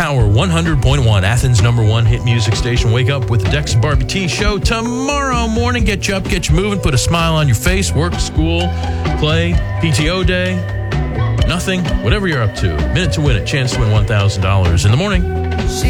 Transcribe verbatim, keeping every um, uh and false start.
Power one hundred point one, Athens' number one hit music station. Wake up with the Dex and Barbie T Show tomorrow morning. Get you up, get you moving, put a smile on your face, work, school, play, P T O day, nothing, whatever you're up to. Minute to win it, chance to win one thousand dollars in the morning.